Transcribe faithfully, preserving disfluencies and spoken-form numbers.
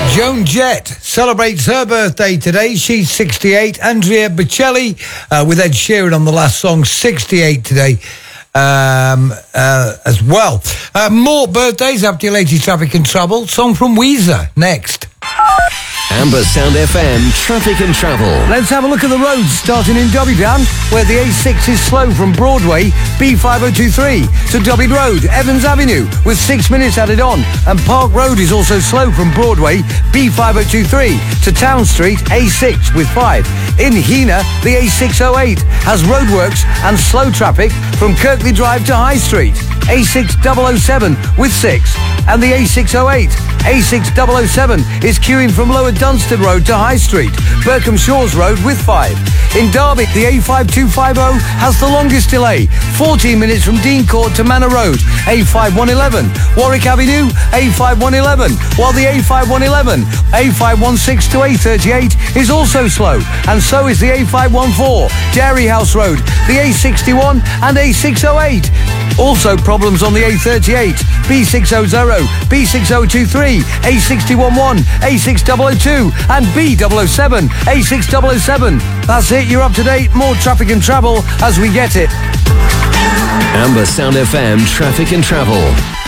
Joan Jett celebrates her birthday today. She's sixty-eight. Andrea Bocelli uh, with Ed Sheeran on the last song, sixty-eight today um, uh, as well. Uh, more birthdays after your latest Traffic and Travel. Song from Weezer next. Amber Sound F M, Traffic and Travel. Let's have a look at the roads, starting in Dobbydown, where the A six is slow from Broadway, B five oh two three, to Dobby Road, Evans Avenue, with six minutes added on. And Park Road is also slow from Broadway, B five oh two three, to Town Street, A six, with five. In Hena, the A six oh eight has roadworks and slow traffic from Kirkley Drive to High Street. A six double oh seven with six. And the A six oh eight, A six double oh seven is queuing from Lower Dunstan Road to High Street, Berkham Shores Road with five. In Derby, the A five two five oh has the longest delay, fourteen minutes from Dean Court to Manor Road, A five one one. Warwick Avenue, A five one one, while the A five one one, A five one six to A thirty-eight is also slow, and so is the A five one four, Dairy House Road, the A sixty-one and A six oh eight. Also problems on the A thirty-eight, B six hundred, B six oh two three, A six one one, A six oh oh two and B double oh seven, A six double oh seven. That's it, you're up to date. More Traffic and Travel as we get it. Amber Sound F M, Traffic and Travel.